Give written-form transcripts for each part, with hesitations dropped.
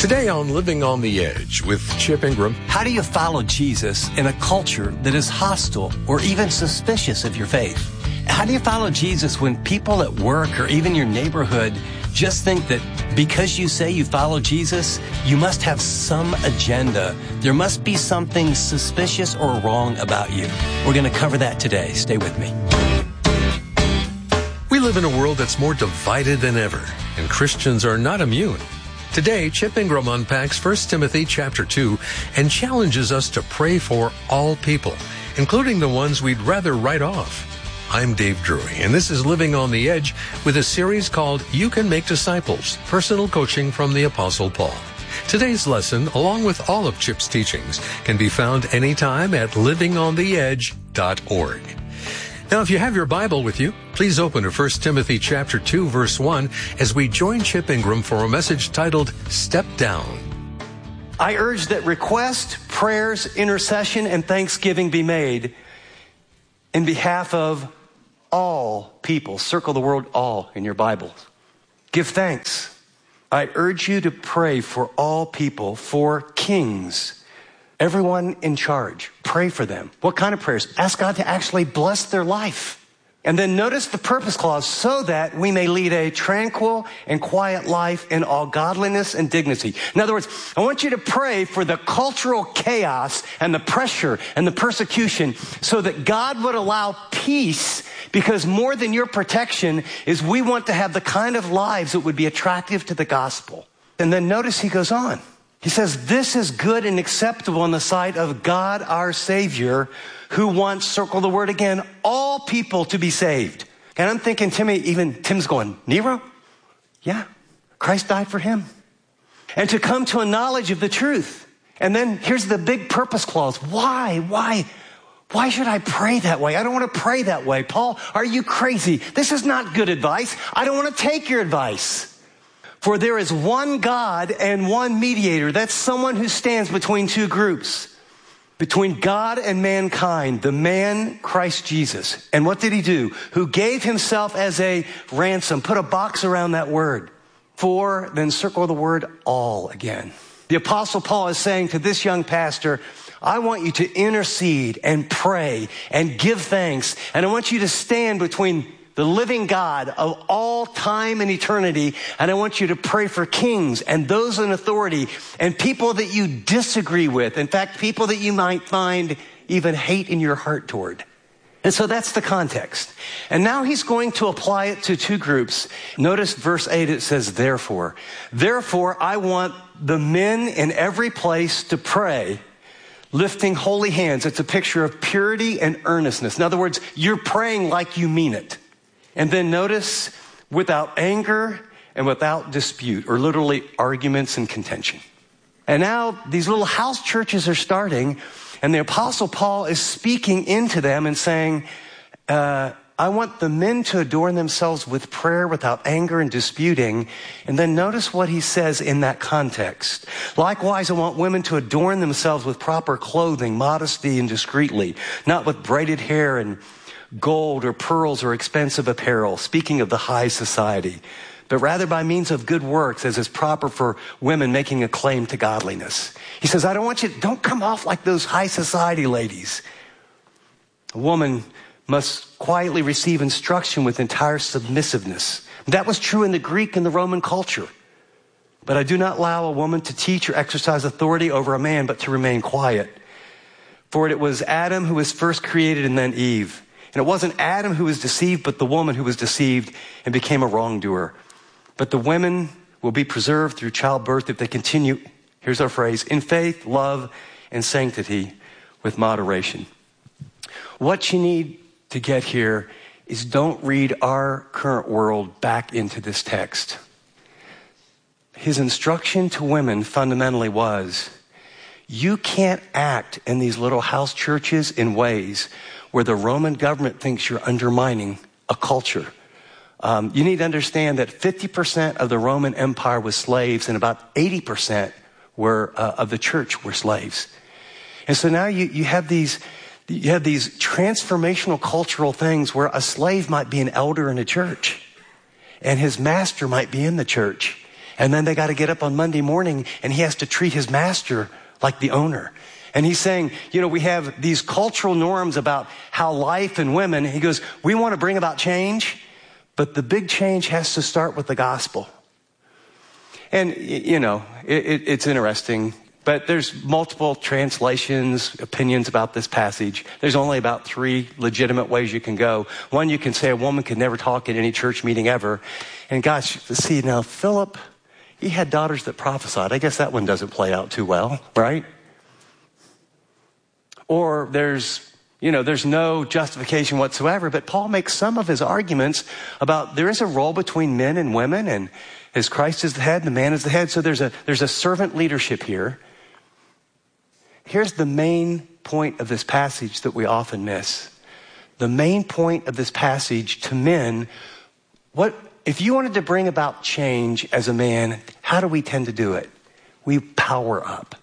Today on Living on the Edge with Chip Ingram. How do you follow Jesus in a culture that is hostile or even suspicious of your faith? How do you follow Jesus when people at work or even your neighborhood just think that because you say you follow Jesus, you must have some agenda? There must be something suspicious or wrong about you. We're going to cover that today. Stay with me. We live in a world that's more divided than ever, and Christians are not immune. Today, Chip Ingram unpacks 1 Timothy chapter 2 and challenges us to pray for all people, including the ones we'd rather write off. I'm Dave Drury, and this is Living on the Edge with a series called You Can Make Disciples, Personal Coaching from the Apostle Paul. Today's lesson, along with all of Chip's teachings, can be found anytime at livingontheedge.org. Now, if you have your Bible with you, please open to 1 Timothy chapter 2, verse 1, as we join Chip Ingram for a message titled, Step Down. I urge that request, prayers, intercession, and thanksgiving be made in behalf of all people. Circle the word all in your Bibles. Give thanks. I urge you to pray for all people, for kings, everyone in charge. Pray for them. What kind of prayers? Ask God to actually bless their life. And then notice the purpose clause, so that we may lead a tranquil and quiet life in all godliness and dignity. In other words, I want you to pray for the cultural chaos and the pressure and the persecution so that God would allow peace, because more than your protection is we want to have the kind of lives that would be attractive to the gospel. And then notice he goes on. He says, this is good and acceptable in the sight of God our Savior, who wants, circle the word again, all people to be saved. And I'm thinking, Tim's going, Nero? Yeah, Christ died for him. And to come to a knowledge of the truth. And then here's the big purpose clause. Why should I pray that way? I don't want to pray that way. Paul, are you crazy? This is not good advice. I don't want to take your advice. For there is one God and one mediator. That's someone who stands between two groups. Between God and mankind, the man Christ Jesus. And what did he do? Who gave himself as a ransom. Put a box around that word. For, then circle the word all again. The Apostle Paul is saying to this young pastor, I want you to intercede and pray and give thanks. And I want you to stand between the living God of all time and eternity. And I want you to pray for kings and those in authority and people that you disagree with. In fact, people that you might find even hate in your heart toward. And so that's the context. And now he's going to apply it to two groups. Notice verse 8, it says, therefore. Therefore, I want the men in every place to pray, lifting holy hands. It's a picture of purity and earnestness. In other words, you're praying like you mean it. And then notice, without anger and without dispute, or literally arguments and contention. And now these little house churches are starting, and the Apostle Paul is speaking into them and saying, I want the men to adorn themselves with prayer without anger and disputing. And then notice what he says in that context. Likewise, I want women to adorn themselves with proper clothing, modesty and discreetly, not with braided hair and gold or pearls or expensive apparel, speaking of the high society, but rather by means of good works, as is proper for women making a claim to godliness. He says, don't come off like those high society ladies. A woman must quietly receive instruction with entire submissiveness. That was true in the Greek and the Roman culture. But I do not allow a woman to teach or exercise authority over a man, but to remain quiet. For it was Adam who was first created and then Eve. And it wasn't Adam who was deceived, but the woman who was deceived and became a wrongdoer. But the women will be preserved through childbirth if they continue, here's our phrase, in faith, love, and sanctity with moderation. What you need to get here is don't read our current world back into this text. His instruction to women fundamentally was, you can't act in these little house churches in ways where the Roman government thinks you're undermining a culture. You need to understand that 50% of the Roman Empire was slaves, and about 80% of the church were slaves. And so now you have these transformational cultural things where a slave might be an elder in a church, and his master might be in the church. And then they got to get up on Monday morning and he has to treat his master like the owner. And he's saying, we have these cultural norms about how life and women, he goes, we want to bring about change, but the big change has to start with the gospel. And, it's interesting, but there's multiple translations, opinions about this passage. There's only about 3 legitimate ways you can go. One, you can say a woman could never talk at any church meeting ever. And gosh, see, now Philip, he had daughters that prophesied. I guess that one doesn't play out too well, right? Or there's no justification whatsoever, but Paul makes some of his arguments about there is a role between men and women, and as Christ is the head, the man is the head. So there's a servant leadership here. Here's the main point of this passage that we often miss. The main point of this passage to men, if you wanted to bring about change as a man, how do we tend to do it? We power up.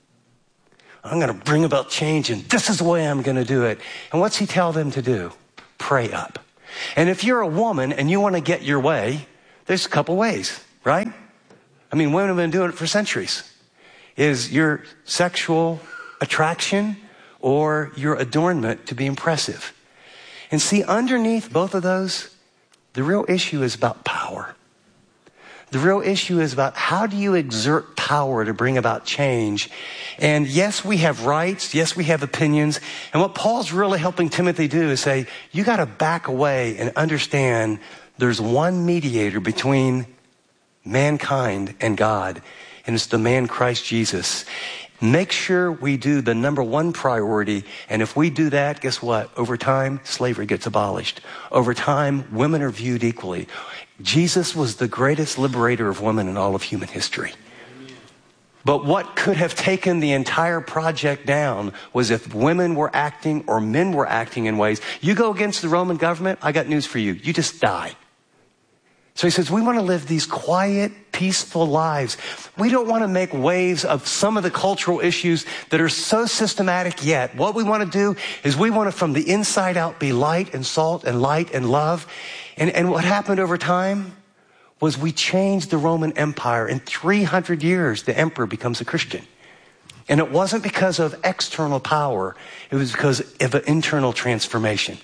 I'm going to bring about change, and this is the way I'm going to do it. And what's he tell them to do? Pray up. And if you're a woman and you want to get your way, there's a couple ways, right? I mean, women have been doing it for centuries. Is your sexual attraction or your adornment to be impressive? And see, underneath both of those, the real issue is about power. The real issue is about how do you exert power to bring about change? And yes, we have rights. Yes, we have opinions. And what Paul's really helping Timothy do is say, you got to back away and understand there's one mediator between mankind and God, and it's the man Christ Jesus. Make sure we do the number one priority. And if we do that, guess what? Over time, slavery gets abolished. Over time, women are viewed equally. Jesus was the greatest liberator of women in all of human history. But what could have taken the entire project down was if women were acting or men were acting in ways. You go against the Roman government, I got news for you. You just die. So he says, we want to live these quiet, peaceful lives. We don't want to make waves of some of the cultural issues that are so systematic yet. What we want to do is we want to, from the inside out, be light and salt and light and love. And what happened over time was we changed the Roman Empire. In 300 years, the emperor becomes a Christian. And it wasn't because of external power. It was because of an internal transformation.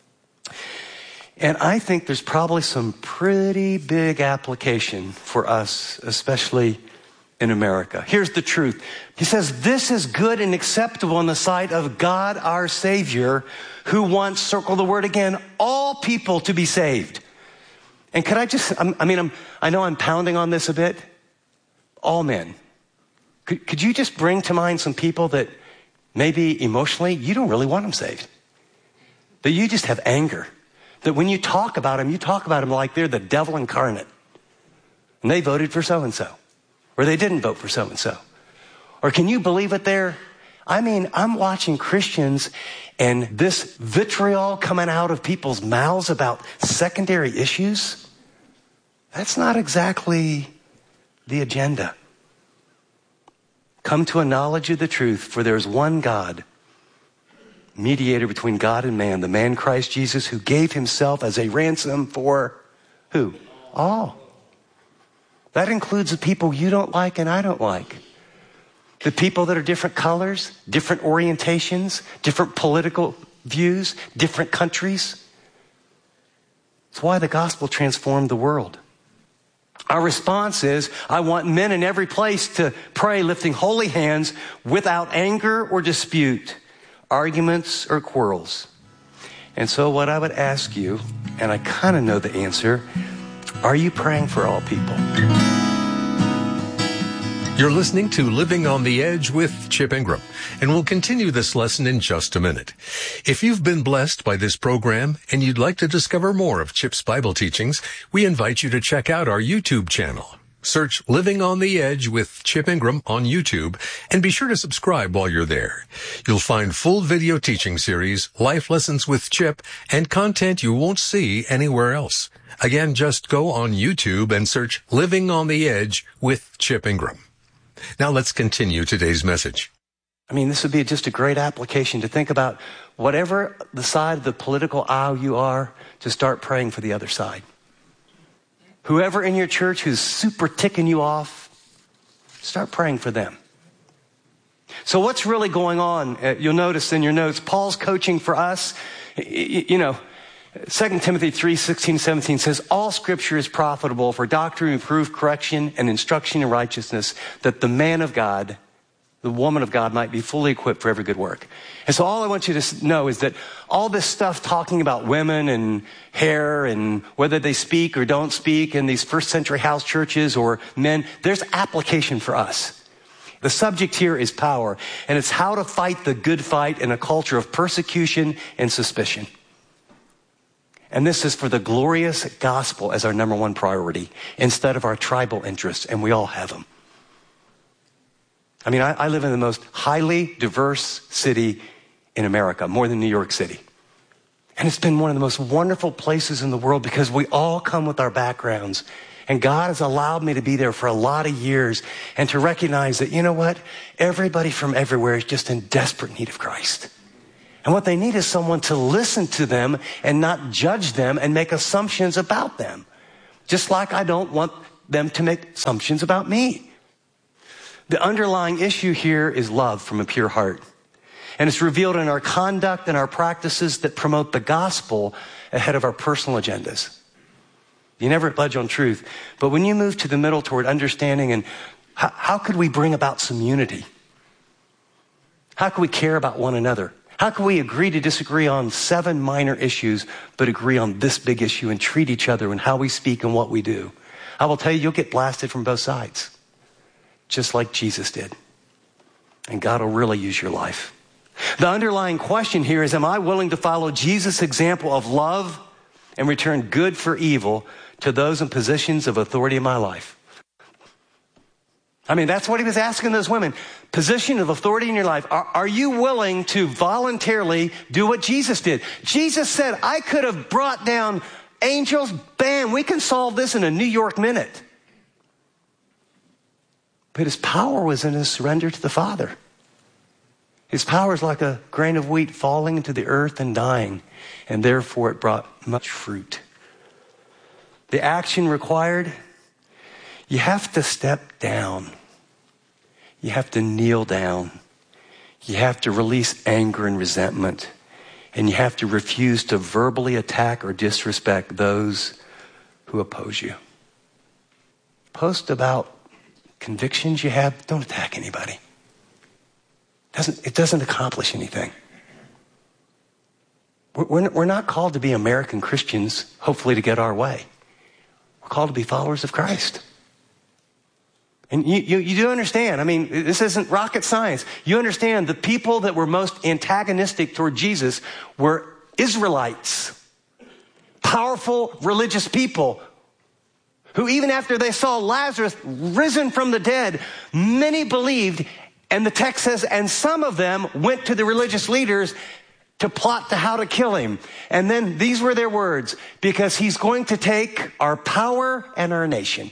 And I think there's probably some pretty big application for us, especially in America. Here's the truth. He says, this is good and acceptable in the sight of God our Savior, who wants, circle the word again, all people to be saved. And could I just, I know I'm pounding on this a bit. All men. Could you just bring to mind some people that maybe emotionally you don't really want them saved? That you just have anger. That when you talk about them like they're the devil incarnate. And they voted for so-and-so. Or they didn't vote for so-and-so. Or can you believe it there? I'm watching Christians and this vitriol coming out of people's mouths about secondary issues. That's not exactly the agenda. Come to a knowledge of the truth, for there's one God, mediator between God and man, the man Christ Jesus, who gave himself as a ransom for who? All. That includes the people you don't like and I don't like. The people that are different colors, different orientations, different political views, different countries. It's why the gospel transformed the world. Our response is, I want men in every place to pray lifting holy hands without anger or dispute, arguments or quarrels. And so what I would ask you, and I kind of know the answer, are you praying for all people? You're listening to Living on the Edge with Chip Ingram, and we'll continue this lesson in just a minute. If you've been blessed by this program and you'd like to discover more of Chip's Bible teachings, we invite you to check out our YouTube channel. Search Living on the Edge with Chip Ingram on YouTube, and be sure to subscribe while you're there. You'll find full video teaching series, life lessons with Chip, and content you won't see anywhere else. Again, just go on YouTube and search Living on the Edge with Chip Ingram. Now let's continue today's message. This would be just a great application to think about whatever the side of the political aisle you are, to start praying for the other side. Whoever in your church who's super ticking you off, start praying for them. So what's really going on? You'll notice in your notes, Paul's coaching for us. 2 Timothy 3:16-17 says, all scripture is profitable for doctrine, reproof, correction, and instruction in righteousness, that the man of God, the woman of God might be fully equipped for every good work. And so all I want you to know is that all this stuff talking about women and hair and whether they speak or don't speak in these first century house churches or men, there's application for us. The subject here is power, and it's how to fight the good fight in a culture of persecution and suspicion. And this is for the glorious gospel as our number one priority instead of our tribal interests, and we all have them. I mean, I live in the most highly diverse city in America, more than New York City. And it's been one of the most wonderful places in the world because we all come with our backgrounds. And God has allowed me to be there for a lot of years and to recognize that, you know what? Everybody from everywhere is just in desperate need of Christ. And what they need is someone to listen to them and not judge them and make assumptions about them. Just like I don't want them to make assumptions about me. The underlying issue here is love from a pure heart. And it's revealed in our conduct and our practices that promote the gospel ahead of our personal agendas. You never budge on truth. But when you move to the middle toward understanding and how could we bring about some unity? How can we care about one another? How can we agree to disagree on 7 minor issues, but agree on this big issue and treat each other and how we speak and what we do? I will tell you, you'll get blasted from both sides, just like Jesus did. And God will really use your life. The underlying question here is, am I willing to follow Jesus' example of love and return good for evil to those in positions of authority in my life? I mean, that's what he was asking those women. Position of authority in your life. Are you willing to voluntarily do what Jesus did? Jesus said, I could have brought down angels. Bam, we can solve this in a New York minute. But his power was in his surrender to the Father. His power is like a grain of wheat falling into the earth and dying, and therefore it brought much fruit. The action required, you have to step down. You have to kneel down. You have to release anger and resentment. And you have to refuse to verbally attack or disrespect those who oppose you. Post about convictions you have. Don't attack anybody. It doesn't accomplish anything. We're not called to be American Christians, hopefully to get our way. We're called to be followers of Christ. And you do understand, I mean, this isn't rocket science. You understand the people that were most antagonistic toward Jesus were Israelites. Powerful religious people who even after they saw Lazarus risen from the dead, many believed, and the text says, and some of them went to the religious leaders to plot to how to kill him. And then these were their words, because he's going to take our power and our nation.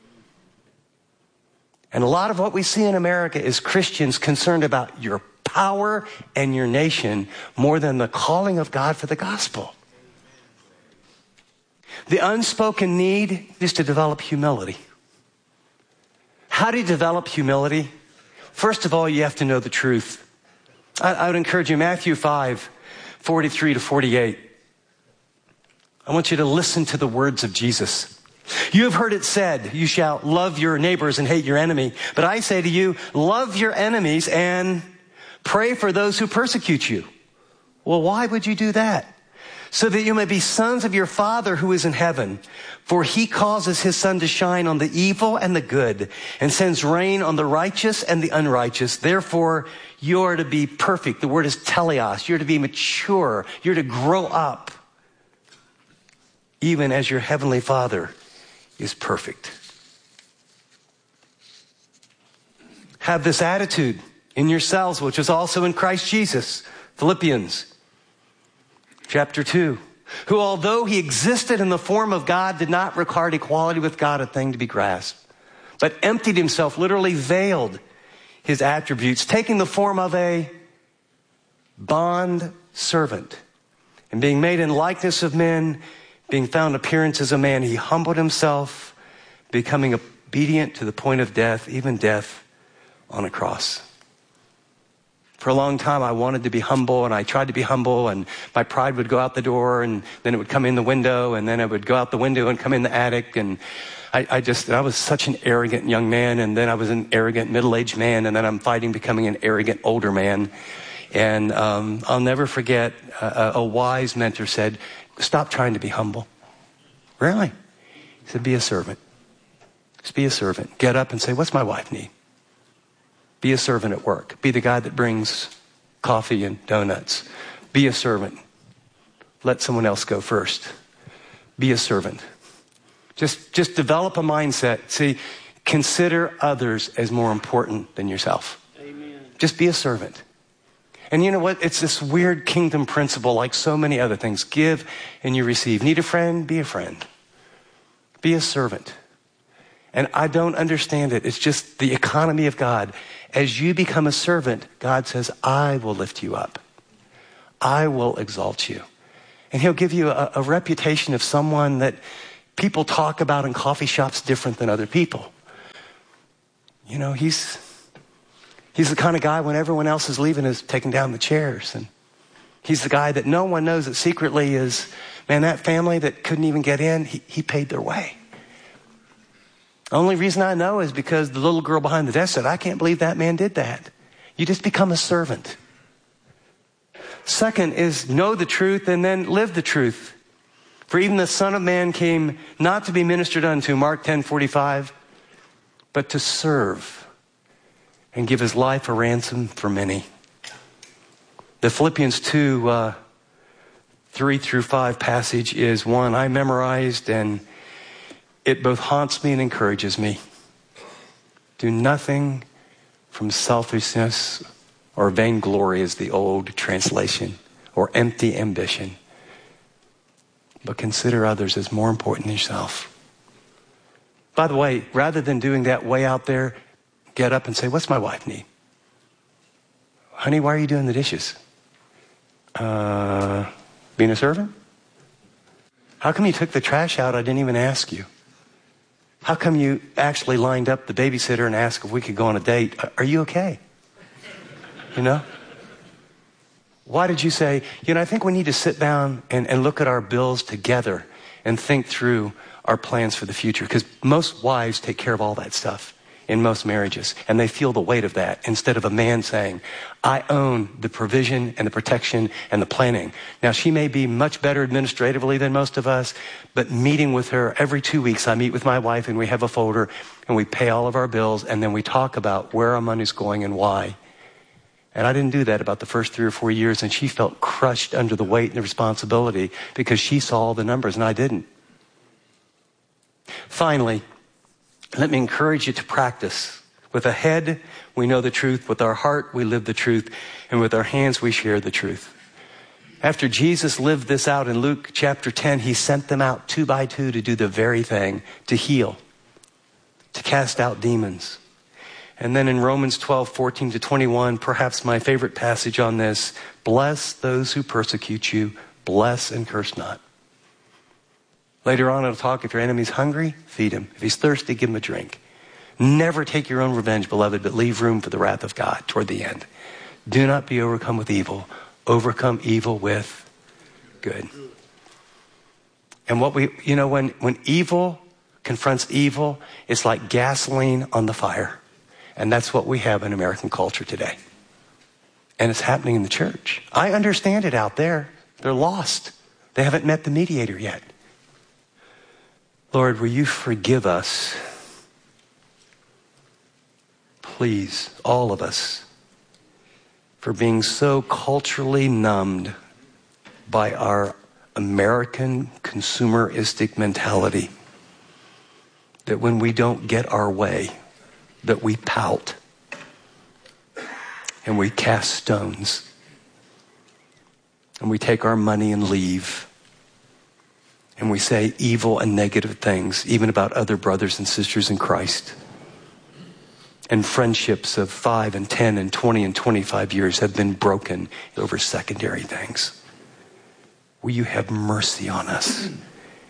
And a lot of what we see in America is Christians concerned about your power and your nation more than the calling of God for the gospel. The unspoken need is to develop humility. How do you develop humility? First of all, you have to know the truth. I would encourage you, Matthew 5:43-48. I want you to listen to the words of Jesus. You have heard it said, you shall love your neighbors and hate your enemy. But I say to you, love your enemies and pray for those who persecute you. Well, why would you do that? So that you may be sons of your Father who is in heaven. For he causes his sun to shine on the evil and the good, and sends rain on the righteous and the unrighteous. Therefore, you are to be perfect. The word is teleos. You're to be mature. You're to grow up, even as your heavenly Father is perfect. Have this attitude in yourselves, which is also in Christ Jesus. Philippians chapter 2. Who, although he existed in the form of God, did not regard equality with God a thing to be grasped, but emptied himself, literally veiled his attributes, taking the form of a bond servant, and being made in likeness of men, being found in appearance as a man, he humbled himself, becoming obedient to the point of death, even death on a cross. For a long time, I wanted to be humble, and I tried to be humble, and my pride would go out the door, and then it would come in the window, and then it would go out the window and come in the attic. And I was such an arrogant young man, and then I was an arrogant middle-aged man, and then I'm fighting becoming an arrogant older man. And I'll never forget, a wise mentor said, stop trying to be humble. Really? He said, be a servant. Just be a servant. Get up and say, what's my wife need? Be a servant at work. Be the guy that brings coffee and donuts. Be a servant. Let someone else go first. Be a servant. Just develop a mindset. See, consider others as more important than yourself. Amen. Just be a servant. And you know what? It's this weird kingdom principle like so many other things. Give and you receive. Need a friend? Be a friend. Be a servant. And I don't understand it. It's just the economy of God. As you become a servant, God says, I will lift you up. I will exalt you. And he'll give you a reputation of someone that people talk about in coffee shops different than other people. You know, he's the kind of guy when everyone else is leaving is taking down the chairs. And he's the guy that no one knows that secretly is, man, that family that couldn't even get in, he paid their way. The only reason I know is because the little girl behind the desk said, I can't believe that man did that. You just become a servant. Second is know the truth and then live the truth. For even the Son of Man came not to be ministered unto, Mark 10:45, but to serve and give his life a ransom for many. The Philippians 2, 3-5 passage is one I memorized, and it both haunts me and encourages me. Do nothing from selfishness or vainglory is the old translation, or empty ambition, but consider others as more important than yourself. By the way, rather than doing that way out there, get up and say, what's my wife need? Honey, why are you doing the dishes? Being a servant? How come you took the trash out? I didn't even ask you. How come you actually lined up the babysitter and asked if we could go on a date? Are you okay? You know? Why did you say, I think we need to sit down and look at our bills together and think through our plans for the future? Because most wives take care of all that stuff in most marriages, and they feel the weight of that instead of a man saying, I own the provision and the protection and the planning. Now, she may be much better administratively than most of us, but meeting with her every 2 weeks, I meet with my wife and we have a folder and we pay all of our bills, and then we talk about where our money's going and why. And I didn't do that about the first 3 or 4 years, and she felt crushed under the weight and the responsibility because she saw all the numbers and I didn't. Finally, let me encourage you to practice. With a head, we know the truth. With our heart, we live the truth. And with our hands, we share the truth. After Jesus lived this out in Luke chapter 10, he sent them out 2 by 2 to do the very thing, to heal, to cast out demons. And then in Romans 12:14-21, perhaps my favorite passage on this, bless those who persecute you, bless and curse not. Later on, it'll talk, if your enemy's hungry, feed him. If he's thirsty, give him a drink. Never take your own revenge, beloved, but leave room for the wrath of God toward the end. Do not be overcome with evil. Overcome evil with good. And when evil confronts evil, it's like gasoline on the fire. And that's what we have in American culture today. And it's happening in the church. I understand it out there. They're lost. They haven't met the mediator yet. Lord, will you forgive us, please, all of us, for being so culturally numbed by our American consumeristic mentality that when we don't get our way, that we pout and we cast stones and we take our money and leave. And we say evil and negative things, even about other brothers and sisters in Christ. And friendships of 5 and 10 and 20 and 25 years have been broken over secondary things. Will you have mercy on us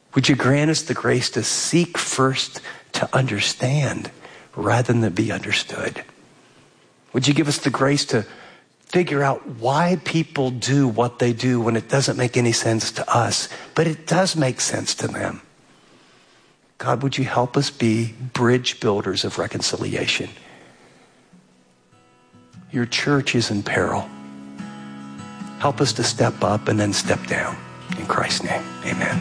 Would you grant us the grace to seek first to understand rather than to be understood? Would you give us the grace to figure out why people do what they do when it doesn't make any sense to us, but it does make sense to them? God, would you help us be bridge builders of reconciliation? Your church is in peril. Help us to step up and then step down. In Christ's name, amen.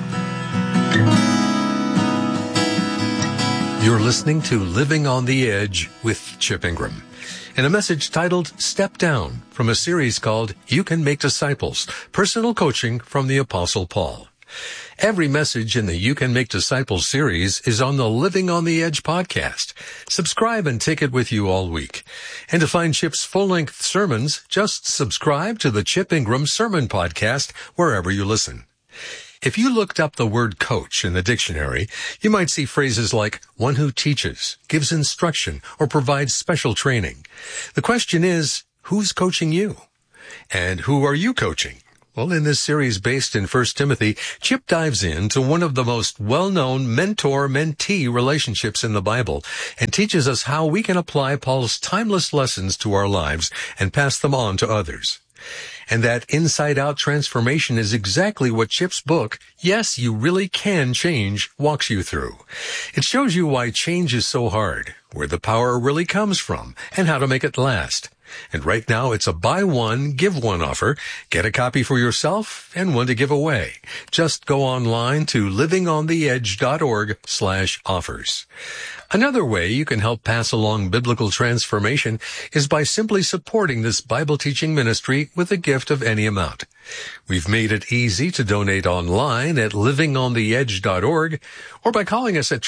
You're listening to Living on the Edge with Chip Ingram, in a message titled Step Down from a series called You Can Make Disciples, Personal Coaching from the Apostle Paul. Every message in the You Can Make Disciples series is on the Living on the Edge podcast. Subscribe and take it with you all week. And to find Chip's full-length sermons, just subscribe to the Chip Ingram Sermon Podcast wherever you listen. If you looked up the word coach in the dictionary, you might see phrases like one who teaches, gives instruction, or provides special training. The question is, who's coaching you? And who are you coaching? Well, in this series based in 1 Timothy, Chip dives into one of the most well-known mentor-mentee relationships in the Bible and teaches us how we can apply Paul's timeless lessons to our lives and pass them on to others. And that inside-out transformation is exactly what Chip's book, Yes, You Really Can Change, walks you through. It shows you why change is so hard, where the power really comes from, and how to make it last. And right now, it's a buy one, give one offer. Get a copy for yourself and one to give away. Just go online to livingontheedge.org/offers. Another way you can help pass along biblical transformation is by simply supporting this Bible teaching ministry with a gift of any amount. We've made it easy to donate online at livingontheedge.org or by calling us at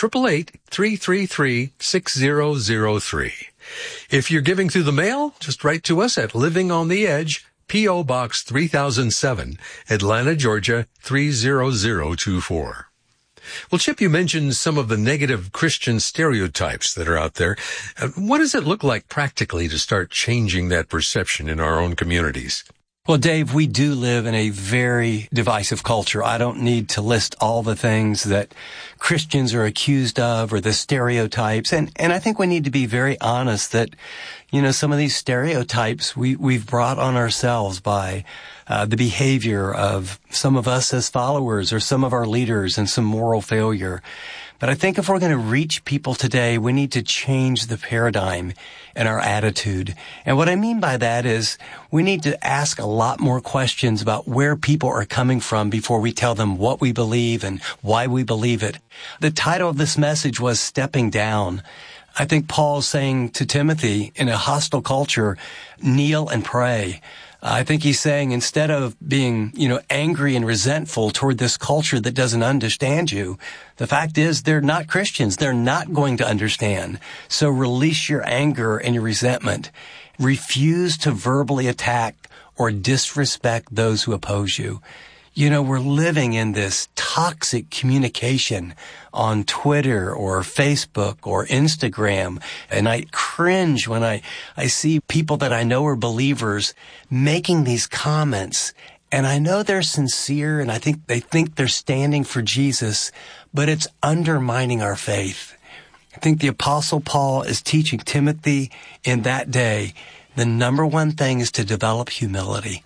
888-333-6003. If you're giving through the mail, just write to us at Living on the Edge, P.O. Box 3007, Atlanta, Georgia 30024. Well, Chip, you mentioned some of the negative Christian stereotypes that are out there. What does it look like practically to start changing that perception in our own communities? Well, Dave, we do live in a very divisive culture. I don't need to list all the things that Christians are accused of or the stereotypes. And I think we need to be very honest that, some of these stereotypes we've brought on ourselves by the behavior of some of us as followers or some of our leaders and some moral failure. But I think if we're going to reach people today, we need to change the paradigm and our attitude. And what I mean by that is we need to ask a lot more questions about where people are coming from before we tell them what we believe and why we believe it. The title of this message was Stepping Down. I think Paul's saying to Timothy, in a hostile culture, kneel and pray. I think he's saying instead of being, angry and resentful toward this culture that doesn't understand you, the fact is they're not Christians. They're not going to understand. So release your anger and your resentment. Refuse to verbally attack or disrespect those who oppose you. We're living in this toxic communication on Twitter or Facebook or Instagram. And I cringe when I see people that I know are believers making these comments. And I know they're sincere and I think they think they're standing for Jesus, but it's undermining our faith. I think the Apostle Paul is teaching Timothy in that day, the number one thing is to develop humility.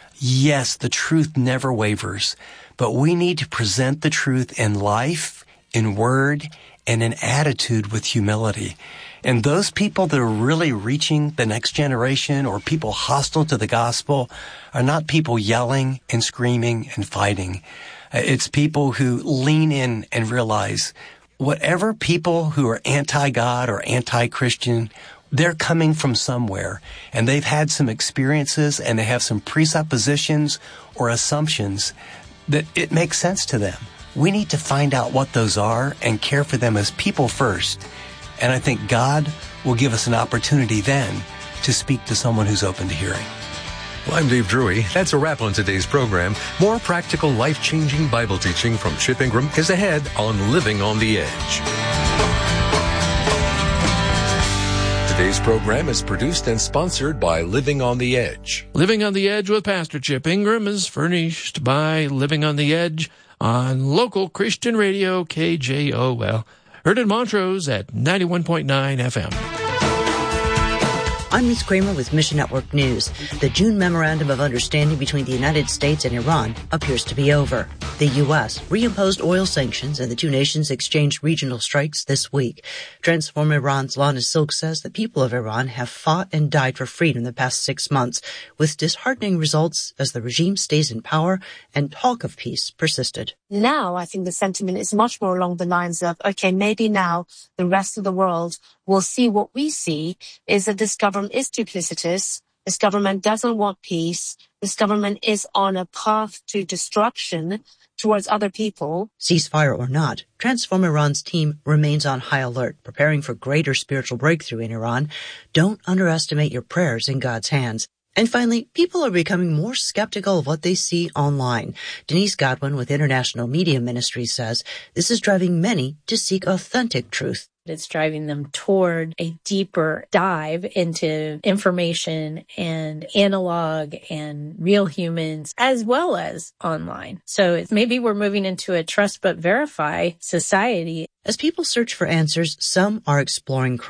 Yes, the truth never wavers, but we need to present the truth in life, in word, and in attitude with humility. And those people that are really reaching the next generation or people hostile to the gospel are not people yelling and screaming and fighting. It's people who lean in and realize whatever people who are anti-God or anti-Christian, they're coming from somewhere, and they've had some experiences, and they have some presuppositions or assumptions that it makes sense to them. We need to find out what those are and care for them as people first. And I think God will give us an opportunity then to speak to someone who's open to hearing. Well, I'm Dave Drury. That's a wrap on today's program. More practical, life-changing Bible teaching from Chip Ingram is ahead on Living on the Edge. Today's program is produced and sponsored by Living on the Edge. Living on the Edge with Pastor Chip Ingram is furnished by Living on the Edge on local Christian radio KJOL. Heard in Montrose at 91.9 FM. I'm Ruth Kramer with Mission Network News. The June Memorandum of Understanding between the United States and Iran appears to be over. The U.S. reimposed oil sanctions and the two nations exchanged regional strikes this week. Transform Iran's Lana Silk says the people of Iran have fought and died for freedom the past 6 months, with disheartening results as the regime stays in power and talk of peace persisted. Now, I think the sentiment is much more along the lines of, okay, maybe now the rest of the world will see what we see, is that this government is duplicitous. This government doesn't want peace. This government is on a path to destruction towards other people. Ceasefire or not, Transform Iran's team remains on high alert, preparing for greater spiritual breakthrough in Iran. Don't underestimate your prayers in God's hands. And finally, people are becoming more skeptical of what they see online. Denise Godwin with International Media Ministries says this is driving many to seek authentic truth. It's driving them toward a deeper dive into information and analog and real humans as well as online. So maybe we're moving into a trust but verify society. As people search for answers, some are exploring Christ.